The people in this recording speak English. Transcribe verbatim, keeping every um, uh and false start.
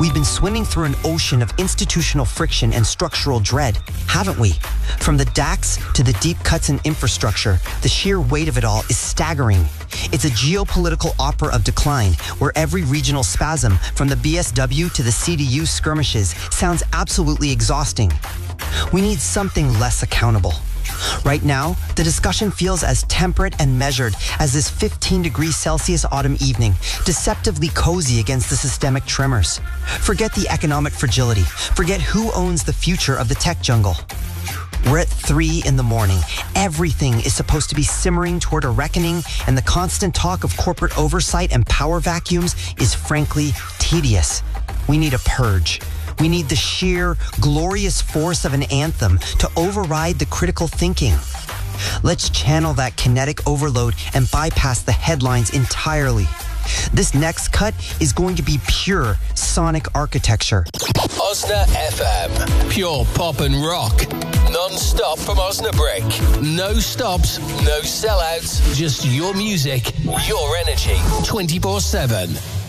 We've been swimming through an ocean of institutional friction and structural dread, haven't we? From the D A X to the deep cuts in infrastructure, the sheer weight of it all is staggering. It's a geopolitical opera of decline, where every regional spasm, from the B S W to the C D U skirmishes, sounds absolutely exhausting. We need something less accountable. Right now, the discussion feels as temperate and measured as this fifteen degrees Celsius autumn evening, deceptively cozy against the systemic tremors. Forget the economic fragility. Forget who owns the future of the tech jungle. We're at three in the morning. Everything is supposed to be simmering toward a reckoning, and the constant talk of corporate oversight and power vacuums is frankly tedious. We need a purge. We need the sheer, glorious force of an anthem to override the critical thinking. Let's channel that kinetic overload and bypass the headlines entirely. This next cut is going to be pure sonic architecture. Osna F M. Pure pop and rock. Non-stop from Osnabrück. No stops, no sellouts. Just your music, your energy. twenty-four seven.